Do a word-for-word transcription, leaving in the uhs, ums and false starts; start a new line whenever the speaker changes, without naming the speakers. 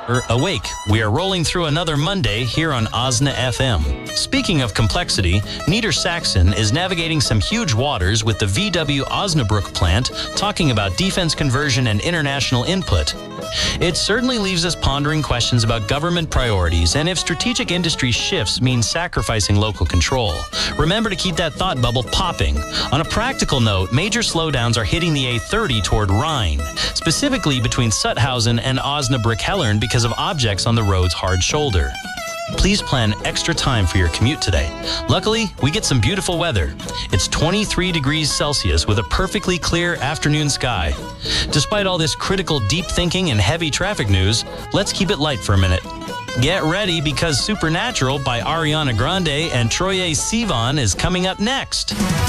Er, awake. We are rolling through another Monday here on Osna F M. Speaking of complexity, Niedersachsen is navigating some huge waters with the V W Osnabrück plant talking about defense conversion and international input. It certainly leaves us pondering questions about government priorities and if strategic industry shifts mean sacrificing local control. Remember to keep that thought bubble popping. On a practical note, major slowdowns are hitting the A thirty toward Rhine, specifically between Sutthausen and Osnabrück-Hellern because of objects on the road's hard shoulder. Please plan extra time for your commute today. Luckily, we get some beautiful weather. It's twenty-three degrees Celsius with a perfectly clear afternoon sky. Despite all this critical deep thinking and heavy traffic news, let's keep it light for a minute. Get ready because Supernatural by Ariana Grande and Troye Sivan is coming up next.